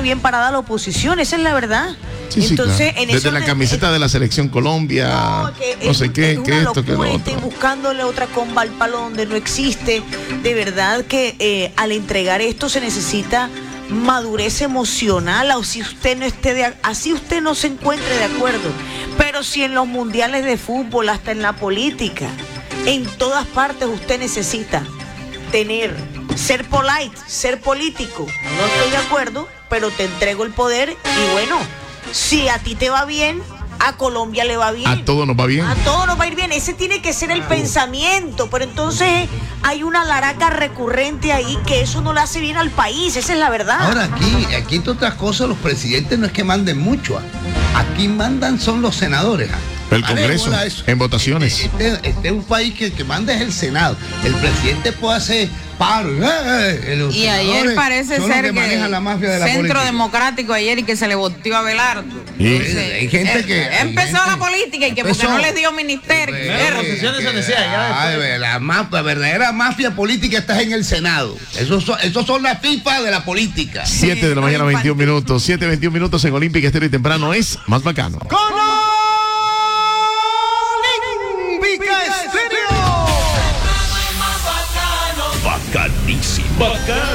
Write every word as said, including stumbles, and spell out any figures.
bien parada la oposición, esa es la verdad. Sí, Entonces, sí, claro. en Desde eso la te, camiseta es, de la selección Colombia, no, que no es, sé qué, es que una esto, que lo locura, otro. y buscándole otra comba al palo donde no existe. De verdad que eh, al entregar esto se necesita madurez emocional, o si usted no esté de, así usted no se encuentre de acuerdo, pero si en los mundiales de fútbol, hasta en la política, en todas partes usted necesita tener, ser polite, ser político. No estoy de acuerdo, pero te entrego el poder y bueno, si a ti te va bien, a Colombia le va bien. A todo nos va bien. A todo nos va a ir bien. Ese tiene que ser el pensamiento. Pero entonces hay una laraca recurrente ahí que eso no le hace bien al país. Esa es la verdad. Ahora aquí, aquí entre otras cosas, los presidentes no es que manden mucho. Aquí mandan son los senadores. El Congreso, en votaciones. Este, este, este es un país que el que manda es el Senado. El presidente puede hacer paro. Eh, los y ayer parece son ser los que, que manejan la mafia de la Centro política. Democrático ayer y que se le volteó a Abelardo. Sí. Entonces, Hay gente eh, que- hay empezó gente- la política y que empezó. porque no les dio ministerio. Eh, Pero- eh, posiciones se que- decía, ya ay, después. la, mafia, la verdadera mafia política está en el Senado. Esos son, esos son las FIFA de la política. siete de la mañana, veintiún minutos. siete, veintiún minutos en Olímpica Estéreo y temprano es más bacano. Bacanísimo. Bacano.